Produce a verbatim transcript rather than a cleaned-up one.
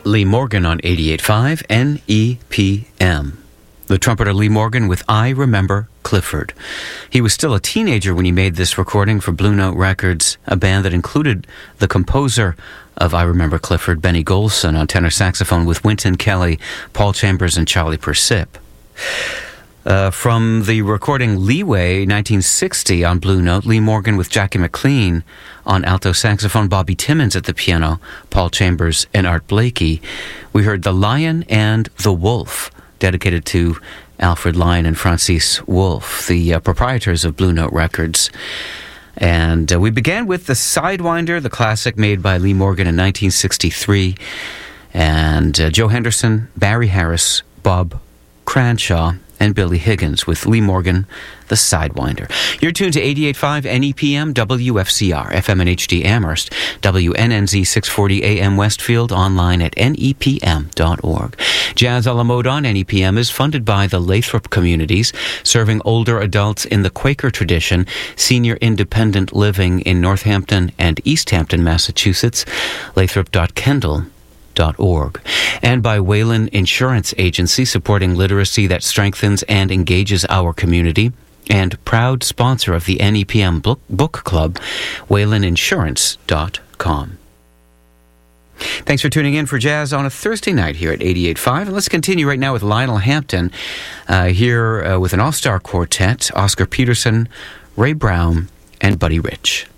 Lee Morgan on eighty-eight point five N E P M. The trumpeter Lee Morgan with I Remember Clifford. He was still a teenager when he made this recording for Blue Note Records, a band that included the composer of I Remember Clifford, Benny Golson, on tenor saxophone with Wynton Kelly, Paul Chambers, and Charlie Persip. Uh, from the recording Leeway, nineteen sixty, on Blue Note, Lee Morgan with Jackie McLean on alto saxophone, Bobby Timmons at the piano, Paul Chambers, and Art Blakey. We heard The Lion and the Wolf, dedicated to Alfred Lion and Francis Wolff, the uh, proprietors of Blue Note Records. And uh, we began with The Sidewinder, the classic made by Lee Morgan in nineteen sixty-three. And uh, Joe Henderson, Barry Harris, Bob Cranshaw, and Billy Higgins with Lee Morgan, The Sidewinder. You're tuned to eighty-eight point five N E P M, W F C R, F M and H D Amherst, W N N Z six forty A M Westfield, online at N E P M dot org. Jazz a la mode on N E P M is funded by the Lathrop Communities, serving older adults in the Quaker tradition, senior independent living in Northampton and East Hampton, Massachusetts, lathrop dot kendall dot org, and by Whalen Insurance Agency, supporting literacy that strengthens and engages our community, and proud sponsor of the N E P M Book, Book Club, whalen insurance dot com. Thanks for tuning in for Jazz on a Thursday night here at eighty-eight point five. And let's continue right now with Lionel Hampton, uh, here uh, with an all-star quartet, Oscar Peterson, Ray Brown, and Buddy Rich.